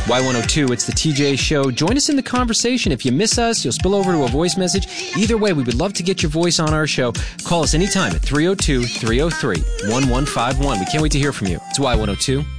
Y102, it's the TJ Show. Join us in the conversation. If you miss us, you'll spill over to a voice message. Either way, we would love to get your voice on our show. Call us anytime at 302-303-1151. We can't wait to hear from you. It's Y102.